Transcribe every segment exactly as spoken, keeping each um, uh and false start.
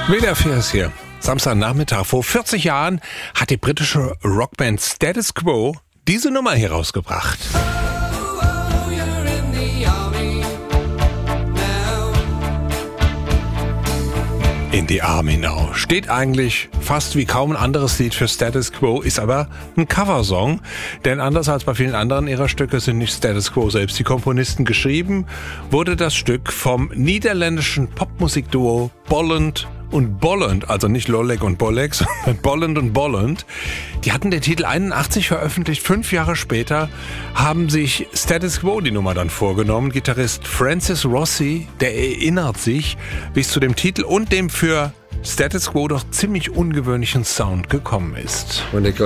W D R vier ist hier. Samstagnachmittag. Vor vierzig Jahren hat die britische Rockband Status Quo diese Nummer hier rausgebracht. In the Army Now. Steht eigentlich fast wie kaum ein anderes Lied für Status Quo, ist aber ein Coversong. Denn anders als bei vielen anderen ihrer Stücke sind nicht Status Quo selbst die Komponisten geschrieben, wurde das Stück vom niederländischen Popmusikduo Bolland und Bolland, also nicht Lolek und Bolek, sondern Bolland und Bolland. Die hatten den Titel einundachtzig veröffentlicht. Fünf Jahre später haben sich Status Quo die Nummer dann vorgenommen. Gitarrist Francis Rossi, der erinnert sich, wie es zu dem Titel und dem für Status Quo doch ziemlich ungewöhnlichen Sound gekommen ist.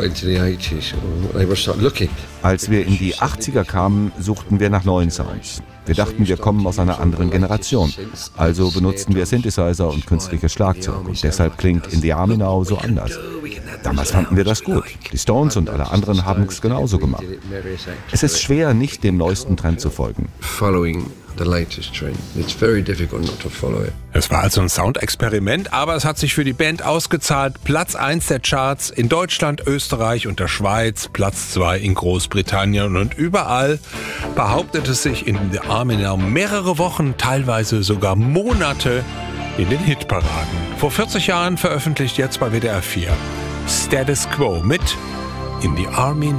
Als wir in die achtziger kamen, suchten wir nach neuen Sounds. Wir dachten, wir kommen aus einer anderen Generation. Also benutzten wir Synthesizer und künstliches Schlagzeug. Und deshalb klingt In the Army Now so anders. Damals fanden wir das gut. Die Stones und alle anderen haben es genauso gemacht. Es ist schwer, nicht dem neuesten Trend zu folgen. Es war also ein Soundexperiment, aber es hat sich für die Band ausgezahlt. Platz eins der Charts in Deutschland, Österreich und der Schweiz, Platz zwei in Großbritannien und überall behauptet es sich in The Army Now mehrere Wochen, teilweise sogar Monate in den Hitparaden. Vor vierzig Jahren veröffentlicht, jetzt bei W D R vier. Status Quo mit In the Army Now.